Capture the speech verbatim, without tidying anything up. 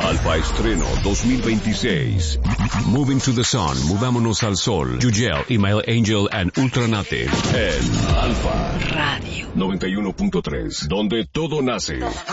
Alfa Estreno dos mil veintiséis. Moving to the Sun, Mudámonos al Sol, Yugel, Email Angel and Ultranative. En Alfa Radio noventa y uno punto tres, donde todo nace.